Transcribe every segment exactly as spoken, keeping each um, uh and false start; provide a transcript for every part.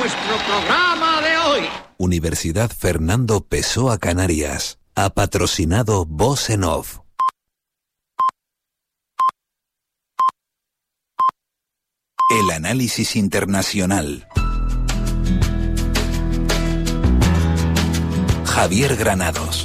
nuestro programa de hoy. Universidad Fernando Pessoa Canarias ha patrocinado Voz en Off. El análisis internacional. Javier Granados.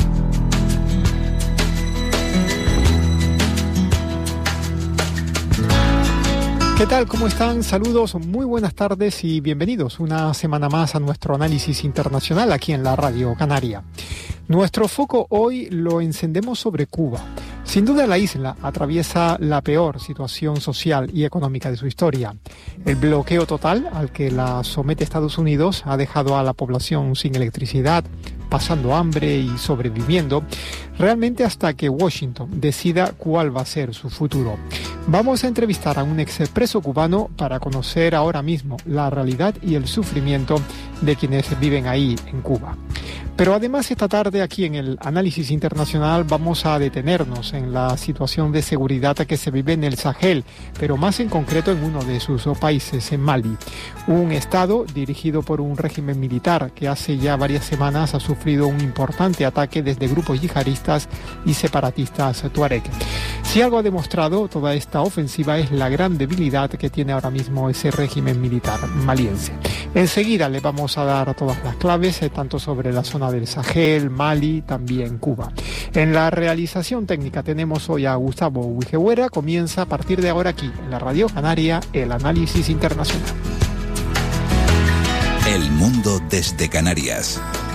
¿Qué tal? ¿Cómo están? Saludos, muy buenas tardes y bienvenidos una semana más a nuestro análisis internacional aquí en la Radio Canaria. Nuestro foco hoy lo encendemos sobre Cuba. Sin duda la isla atraviesa la peor situación social y económica de su historia. El bloqueo total al que la somete Estados Unidos ha dejado a la población sin electricidad, pasando hambre y sobreviviendo, realmente hasta que Washington decida cuál va a ser su futuro. Vamos a entrevistar a un expreso cubano para conocer ahora mismo la realidad y el sufrimiento de quienes viven ahí en Cuba. Pero además esta tarde aquí en el análisis internacional vamos a detenernos en la situación de seguridad que se vive en el Sahel, pero más en concreto en uno de sus países, en Mali. Un estado dirigido por un régimen militar que hace ya varias semanas ha sufrido un importante ataque desde grupos yihadistas y separatistas tuareg. Si algo ha demostrado toda esta ofensiva es la gran debilidad que tiene ahora mismo ese régimen militar maliense. Enseguida le vamos a dar todas las claves, eh, tanto sobre la zona del Sahel, Mali, también Cuba. En la realización técnica tenemos hoy a Gustavo Uijehuera. Comienza a partir de ahora aquí, en la Radio Canaria, el análisis internacional. El mundo desde Canarias.